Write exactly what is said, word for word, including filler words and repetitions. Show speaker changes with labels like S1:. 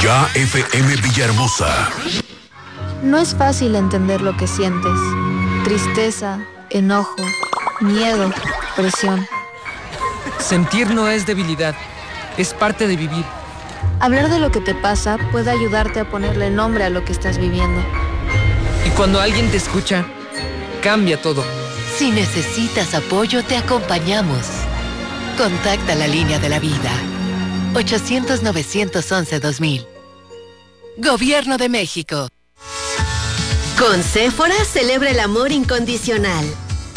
S1: K F M Villahermosa.
S2: No es fácil entender lo que sientes. Tristeza, enojo, miedo, presión.
S3: Sentir no es debilidad, es parte de vivir.
S2: Hablar de lo que te pasa puede ayudarte a ponerle nombre a lo que estás viviendo.
S3: Y cuando alguien te escucha, cambia todo.
S4: Si necesitas apoyo, te acompañamos. Contacta la línea de la vida. ochocientos, novecientos once, dos mil. Gobierno de México.
S5: Con Sephora celebra el amor incondicional.